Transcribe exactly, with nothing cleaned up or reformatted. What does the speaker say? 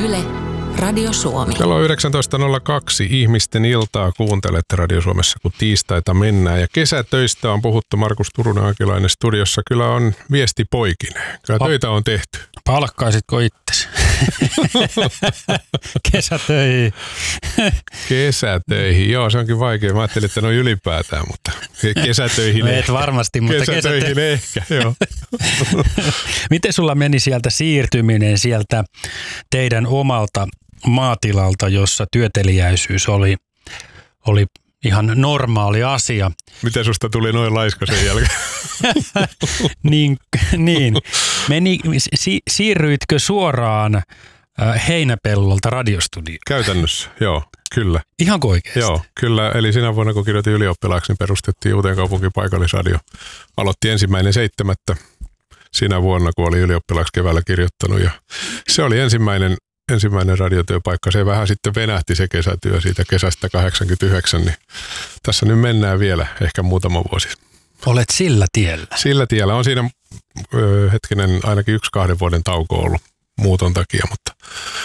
Yle, Radio Suomi. Kello on yhdeksäntoista nolla kaksi. Ihmisten iltaa kuuntelette Radio Suomessa, kun tiistaita mennään. Ja kesätöistä on puhuttu. Markus Turunen-Akilainen studiossa. Kyllä on viesti poikinen. Kyllä pa- töitä on tehty. Palkkaisitko itsesi? Kesätöihin. Kesätöihin. Joo, se onkin vaikea. Mä ajattelin, että ne on ylipäätään, mutta kesätöihin et ehkä. varmasti, mutta kesätöihin kesätö... ehkä, joo. Miten sulla meni sieltä siirtyminen sieltä teidän omalta maatilalta, jossa työteliäisyys oli, oli ihan normaali asia? Miten susta tuli noin laiska sen jälkeen? niin, niin. Meni, si, siirryitkö suoraan äh, Heinäpellolta radiostudioon? Käytännössä, joo, kyllä. Ihan oikeasti? Joo, kyllä. Eli sinä vuonna, kun kirjoitin ylioppilaaksi, niin perustettiin Uuteenkaupunkiin paikallisradio. Aloitti ensimmäinen seitsemättä sinä vuonna, kun oli ylioppilaaksi keväällä kirjoittanut. Ja se oli ensimmäinen, ensimmäinen radiotyöpaikka. Se vähän sitten venähti se kesätyö siitä kesästä kahdeksankymmentäyhdeksän. Niin tässä nyt mennään vielä ehkä muutama vuosi. Olet sillä tiellä? Sillä tiellä. On siinä ö, hetkinen ainakin yksi kahden vuoden tauko ollut muuton takia, mutta